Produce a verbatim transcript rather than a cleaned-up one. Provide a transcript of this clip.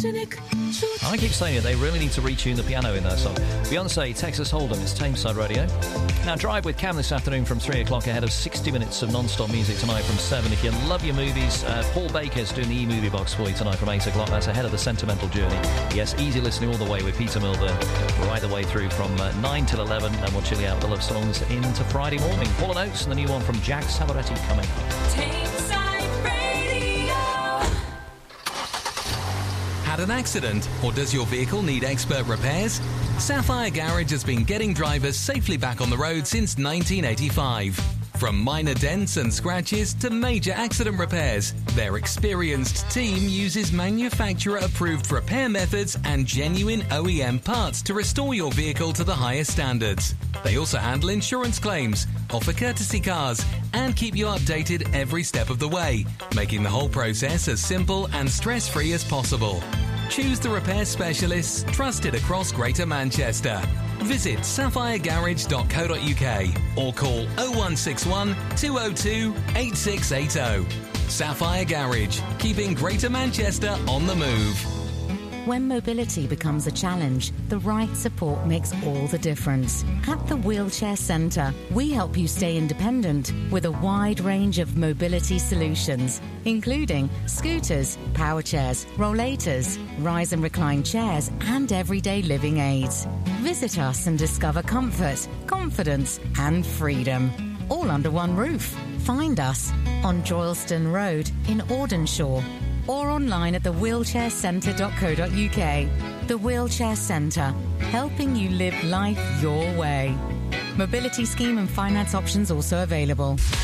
I keep saying it, they really need to retune the piano in their song. Beyonce, Texas Hold'em, it's Tameside Radio. Now, Drive with Cam this afternoon from three o'clock ahead of sixty minutes of non-stop music tonight from seven. If you love your movies, uh, Paul Baker's doing the e-movie box for you tonight from eight o'clock. That's ahead of the Sentimental Journey. Yes, easy listening all the way with Peter Milburn, right the way through from uh, nine till eleven, and we'll chill you out the love songs into Friday morning. Paul and Oates and the new one from Jack Savaretti coming up. Tameside Radio. Had an accident, or does your vehicle need expert repairs? Sapphire Garage has been getting drivers safely back on the road since nineteen eighty-five. From minor dents and scratches to major accident repairs, their experienced team uses manufacturer-approved repair methods and genuine O E M parts to restore your vehicle to the highest standards. They also handle insurance claims, offer courtesy cars, and keep you updated every step of the way, making the whole process as simple and stress-free as possible. Choose the repair specialists trusted across Greater Manchester. Visit sapphire garage dot co dot uk or call oh one six one, two oh two, eight six eight oh. Sapphire Garage, keeping Greater Manchester on the move. When mobility becomes a challenge, the right support makes all the difference. At the Wheelchair Centre, we help you stay independent with a wide range of mobility solutions, including scooters, power chairs, rollators, rise and recline chairs, and everyday living aids. Visit us and discover comfort, confidence, and freedom, all under one roof. Find us on Droylston Road in Audenshaw, or online at the wheelchair centre dot co dot uk. The Wheelchair Centre, helping you live life your way. Mobility scheme and finance options also available.